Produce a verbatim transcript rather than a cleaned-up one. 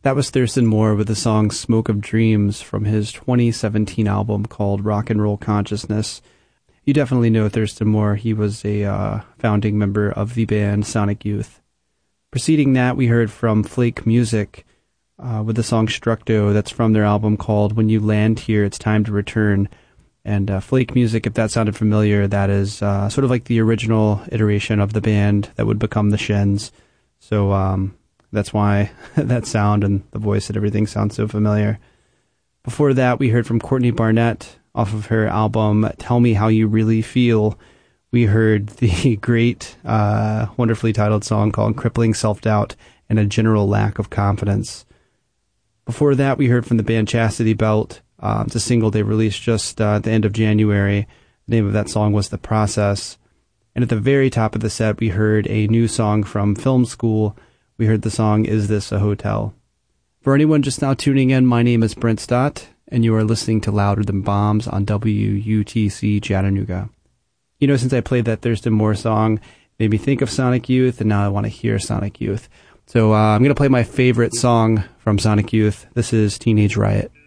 That was Thurston Moore with the song Smoke of Dreams from his twenty seventeen album called Rock and Roll Consciousness. You definitely know Thurston Moore. He was a uh, founding member of the band Sonic Youth. Preceding that, we heard from Flake Music uh, with the song Structo. That's from their album called When You Land Here, It's Time to Return. And uh, Flake Music, if that sounded familiar, that is uh, sort of like the original iteration of the band that would become the Shens. So um, that's why that sound and the voice and everything sounds so familiar. Before that, we heard from Courtney Barnett off of her album Tell Me How You Really Feel. We heard the great, uh, wonderfully titled song called Crippling Self-Doubt and a General Lack of Confidence. Before that, we heard from the band Chastity Belt. Um, it's a single they released just uh, at the end of January. The name of that song was The Process. And at the very top of the set, we heard a new song from Film School. We heard the song Is This a Hotel? For anyone just now tuning in, my name is Brent Stott, and you are listening to Louder Than Bombs on W U T C Chattanooga. You know, since I played that Thurston Moore song, it made me think of Sonic Youth, and now I want to hear Sonic Youth. So uh, I'm going to play my favorite song from Sonic Youth. This is Teenage Riot.